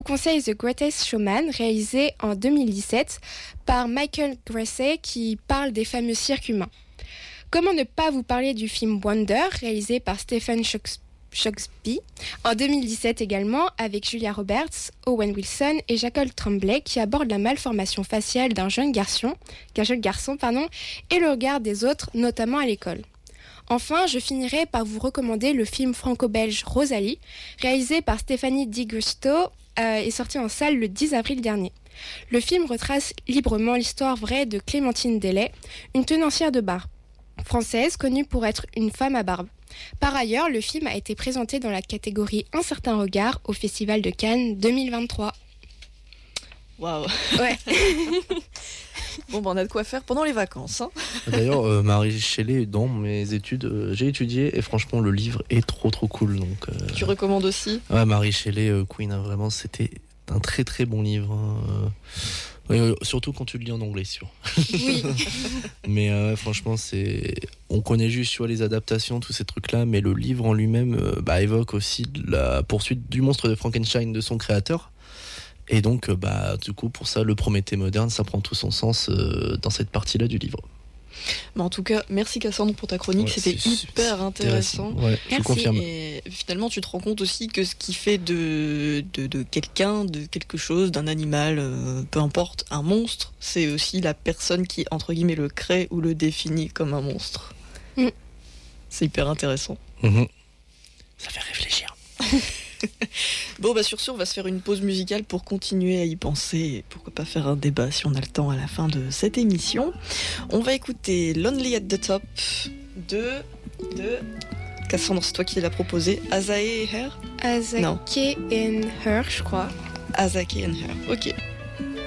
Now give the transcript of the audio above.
conseille The Greatest Showman, réalisé en 2017 par Michael Gracey, qui parle des fameux cirques humains. Comment ne pas vous parler du film Wonder, réalisé par Stephen Shogsby, en 2017 également, avec Julia Roberts, Owen Wilson et Jacob Tremblay, qui aborde la malformation faciale d'un jeune garçon, et le regard des autres, notamment à l'école. Enfin, je finirai par vous recommander le film franco-belge Rosalie, réalisé par Stéphanie Di Giusto et sorti en salle le 10 avril dernier. Le film retrace librement l'histoire vraie de Clémentine Delay, une tenancière de bar française connue pour être une femme à barbe. Par ailleurs, le film a été présenté dans la catégorie Un certain regard au Festival de Cannes 2023. Waouh. Ouais. Bon, on a de quoi faire pendant les vacances. Hein. D'ailleurs, Marie Shelley, dans mes études, j'ai étudié et franchement, le livre est trop cool. Donc, tu recommandes aussi? Ouais, Marie Shelley, Queen, hein, vraiment, c'était un très bon livre. Hein. Surtout quand tu le lis en anglais, sûr. Oui. Mais franchement, on connaît juste les adaptations, tous ces trucs-là, mais le livre en lui-même évoque aussi la poursuite du monstre de Frankenstein de son créateur. Et donc, du coup, pour ça, le Prométhée moderne, ça prend tout son sens dans cette partie-là du livre. Mais en tout cas, merci Cassandre pour ta chronique, c'était hyper intéressant. Ouais, je confirme. Et finalement, tu te rends compte aussi que ce qui fait de quelqu'un, de quelque chose, d'un animal, peu importe, un monstre, c'est aussi la personne qui, entre guillemets, le crée ou le définit comme un monstre. Mm. C'est hyper intéressant. Mm-hmm. Ça fait réfléchir. Bon, sur ce, on va se faire une pause musicale pour continuer à y penser et pourquoi pas faire un débat si on a le temps à la fin de cette émission. On va écouter Lonely at the Top de Cassandre, c'est toi qui l'as proposé. Azae et Her? Azake and Her, je crois. Azake and Her, ok.